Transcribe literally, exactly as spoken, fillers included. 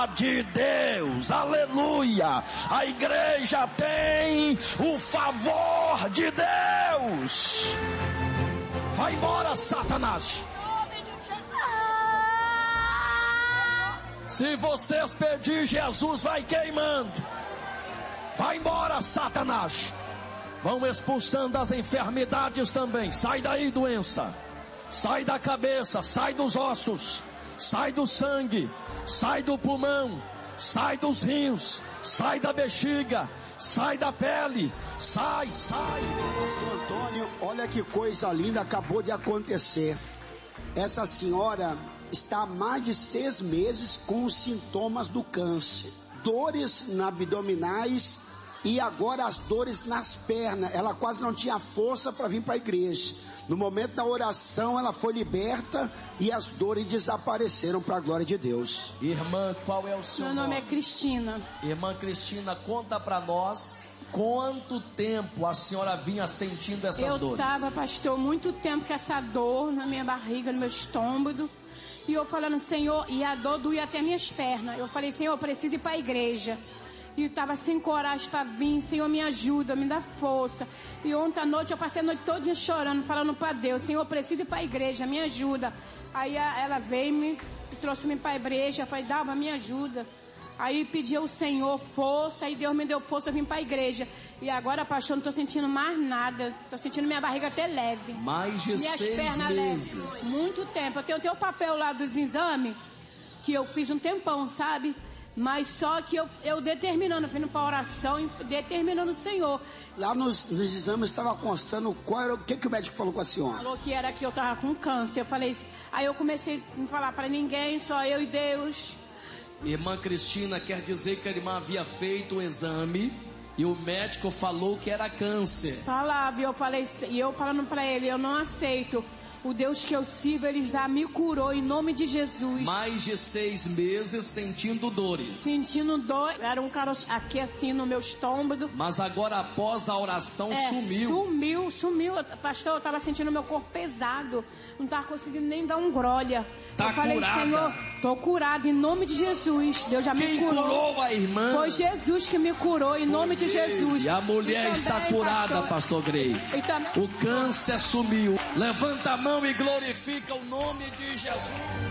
de Deus, aleluia. A igreja tem o favor de Deus. Vai embora, Satanás. Se vocês pedir, Jesus vai queimando. Vai embora, Satanás. Vão expulsando as enfermidades também. Sai daí, doença. Sai da cabeça, sai dos ossos, sai do sangue, sai do pulmão, sai dos rins, sai da bexiga, sai da pele, sai, sai. Pastor Antônio, olha que coisa linda acabou de acontecer. Essa senhora está há mais de seis meses com os sintomas do câncer, dores na abdominais e agora as dores nas pernas. Ela quase não tinha força para vir para a igreja. No momento da oração ela foi liberta e as dores desapareceram para a glória de Deus. Irmã, qual é o seu nome? Meu nome é Cristina. Irmã Cristina, conta para nós quanto tempo a senhora vinha sentindo essas eu dores. Eu estava, pastor, muito tempo com essa dor na minha barriga, no meu estômago. E eu falando, Senhor, e a dor doía até minhas pernas. Eu falei, Senhor, eu preciso ir para a igreja. E eu estava sem coragem para vir. Senhor, me ajuda, me dá força. E ontem à noite eu passei a noite toda chorando, falando para Deus, Senhor, eu preciso ir para a igreja, me ajuda. Aí ela veio me trouxe-me para a igreja. Eu falei, Dalva, me ajuda. Aí pedi ao Senhor força, aí Deus me deu força, eu vim para a igreja. E agora, pastor, não estou sentindo mais nada. Estou sentindo minha barriga até leve. Mais de Minhas seis pernas meses. Leves. Muito tempo. Eu tenho o teu papel lá dos exames, que eu fiz um tempão, sabe? Mas só que eu, eu determinando, vindo para a oração, determinando o Senhor. Lá nos, nos exames estava constando qual era, o que, que o médico falou com a senhora? Falou que era que eu estava com câncer. Eu falei, aí eu comecei a não falar para ninguém, só eu e Deus. Irmã Cristina, quer dizer que a irmã havia feito o exame e o médico falou que era câncer. Falava, e eu falei, e eu falando para ele, eu não aceito. O Deus que eu sirvo, Ele já me curou em nome de Jesus. Mais de seis meses sentindo dores. Sentindo dor, era um caroço aqui assim no meu estômago. Mas agora após a oração é, sumiu. Sumiu, sumiu. Pastor, eu estava sentindo meu corpo pesado. Não estava conseguindo nem dar um grolha. Tá eu falei, curada. Senhor, tô curada em nome de Jesus. Deus já Quem me curou. curou a irmã? Foi Jesus que me curou em nome de Jesus. E a mulher e está também, curada, pastor, pastor Grey. Também... O câncer sumiu. Levanta a mão e glorifica o nome de Jesus.